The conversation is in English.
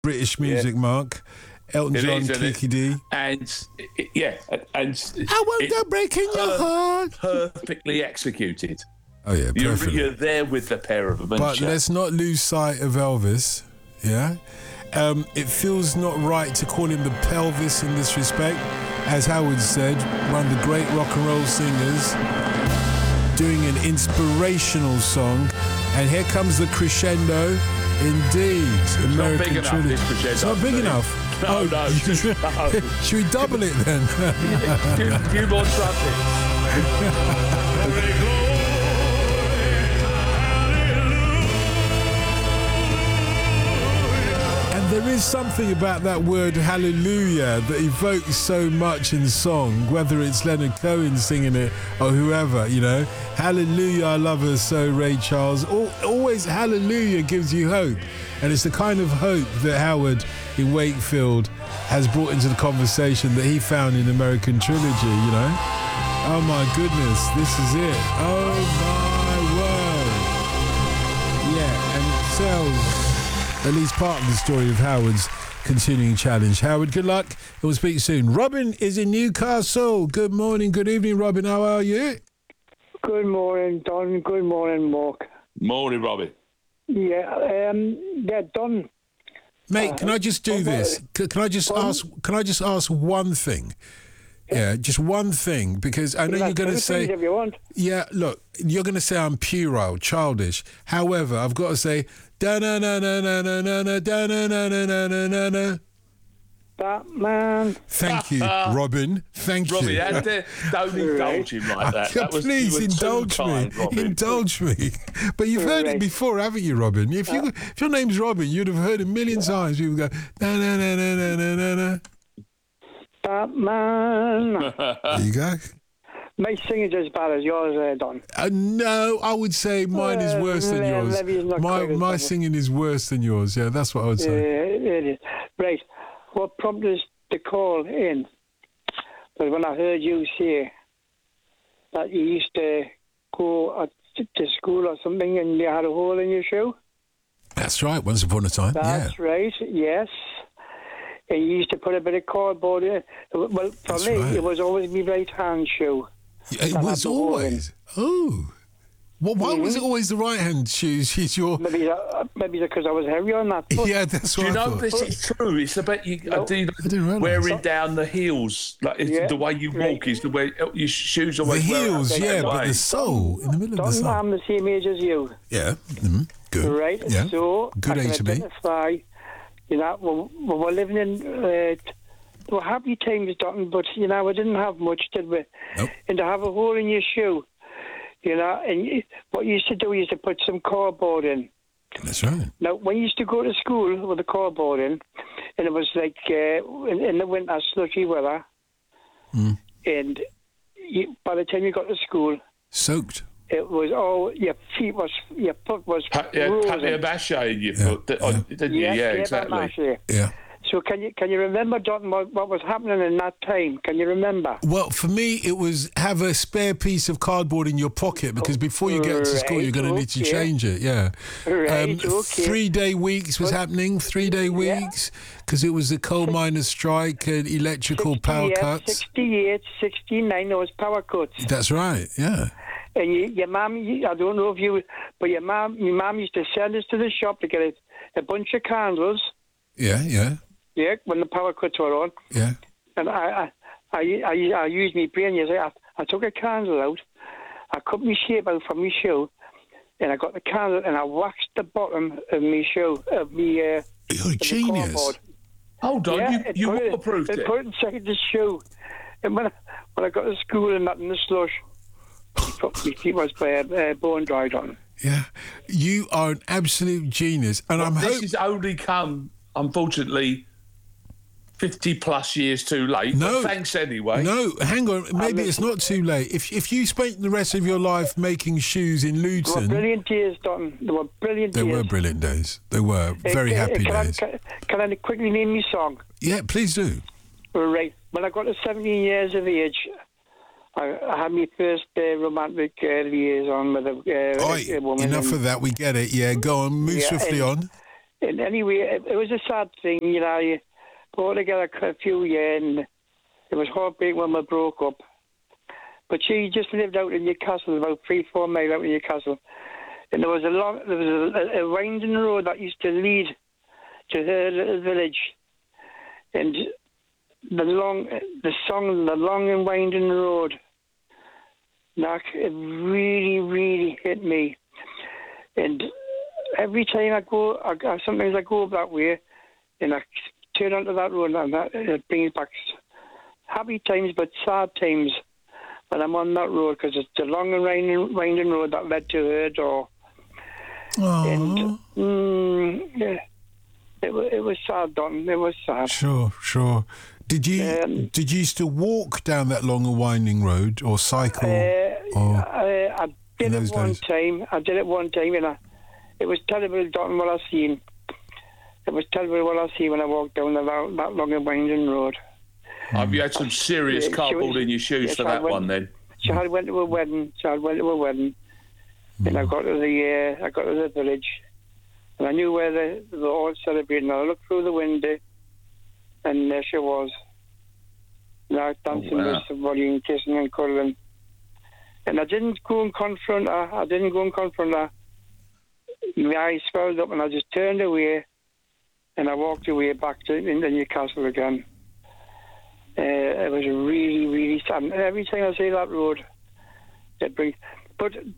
British music, Mark. Elton John, Kiki D. And I won't go breaking your heart. Perfectly executed. Oh yeah, perfectly. You're there with the pair of them. But let's not lose sight of Elvis. Yeah, it feels not right to call him the pelvis in this respect, as Howard said, one of the great rock and roll singers, doing an inspirational song, and here comes the crescendo. Indeed, American Trilogy. It's not big enough. No. Should we double it then? few more trumpets. And there is something about that word hallelujah that evokes so much in song, whether it's Leonard Cohen singing it or whoever, you know. Hallelujah, I love her so, Ray Charles. Always hallelujah gives you hope. And it's the kind of hope that Howard in Wakefield has brought into the conversation that he found in American Trilogy, you know. Oh my goodness, this is it. Oh my word. Yeah, and it tells at least part of the story of Howard's continuing challenge. Howard, good luck. We'll speak soon. Robin is in Newcastle. Good morning, good evening, Robin. How are you? Good morning, Don. Good morning, Mark. Morning, Robbie. Yeah, Don. Mate, can I just do this? Can I just ask one thing? Yeah, just one thing, because I know you're going to say... If you want. Yeah, look, you're going to say I'm puerile, childish. However, I've got to say... Da-na-na-na-na-na-na, da-na-na-na-na-na-na. Batman. Thank you, Robin. Thank you. Robbie, don't indulge him like that. Please indulge me. Indulge me. But you've heard it before, haven't you, Robin? If your name's Robin, you'd have heard it a million times. People go, na-na-na-na-na-na-na. Batman. There you go. My singing's as bad as yours, Don. No, I would say mine is worse than yours. My singing is worse than yours. Yeah, that's what I would say. It is. Right. What prompted us to call in was when I heard you say that you used to go to school or something and you had a hole in your shoe. That's right, once upon a time. That's right, yes. And you used to put a bit of cardboard in it. Well, for me, it was always my right hand shoe. It was always? Oh. Well, why was it always the right-hand shoes? Maybe because I was heavy on that foot. Yeah, that's what Do you know this is true? It's about wearing down the heels. Like the way you walk is the way your shoes always the heels, but the sole in the middle of the sole. I'm the same age as you. Yeah, good. Right, yeah. So good age to be. You know, we were living in... we were happy times, Dalton, but, you know, we didn't have much, did we? Nope. And to have a hole in your shoe, you know, and what you used to do, you used to put some cardboard in. That's right. Now, when you used to go to school with the cardboard in, and it was like in the winter, slushy weather, and by the time you got to school... Soaked. It was your foot was papier mâche in your foot, didn't you? Yeah, exactly. Yeah. So can you remember, Dalton, what was happening in that time? Can you remember? Well, for me, it was have a spare piece of cardboard in your pocket, because before you get to school, you're going to need to change it. Yeah. Right. 3-day weeks was happening. 3-day weeks, because it was the coal miners' strike and electrical power cuts. 68, 69, there was power cuts. That's right. Yeah. And your mum, I don't know if you, but your mum used to send us to the shop to get a bunch of candles. Yeah. Yeah, when the power cuts were on. Yeah. And I used my brain. You say, I took a candle out, I cut my shape out from my shoe, and I got the candle and I waxed the bottom of my shoe, of my. You're a genius. Hold on, you waterproofed it. Put it inside the shoe, and when I got to school and not in the slush, my feet was bone dried on. Yeah, you are an absolute genius, and this has only come, unfortunately, 50 plus years too late. No, thanks anyway. No, hang on. Maybe it's not too late. If you spent the rest of your life making shoes in Luton... They were brilliant days, Don. They were brilliant days. They were brilliant days. They were very happy days. Can I quickly name me song? Yeah, please do. Right. When I got to 17 years of age, I had my first romantic liaison with a woman. Enough of that. We get it. Yeah, go on. Move swiftly on. And anyway, it was a sad thing, you know. You got together a few years, and it was heartbreaking when we broke up. But she just lived out in Newcastle, about 3-4 miles out in Newcastle. And there was a winding road that used to lead to her little village. And the long and winding road, it really, really hit me. And every time sometimes I go up that way, and I turn onto that road, and it brings back happy times, but sad times when I'm on that road, because it's the long and winding road that led to her door. Oh. And yeah, it was sad, Don. It was sad. Sure. Did you used to walk down that long and winding road, or cycle? I did it one time. And it was terrible, Don, what I seen. It was terrible what I seen when I walked down that long and winding road. Have you had some serious cardboard in your shoes for that one then? So I went to a wedding. And I got to the village, and I knew where they were all celebrating. I looked through the window, and there she was. Now dancing with somebody and kissing and cuddling. And I didn't go and confront her. My eyes swelled up, and I just turned away, and I walked away back into Newcastle again. It was really, really sad. And every time I see that road, it brings. But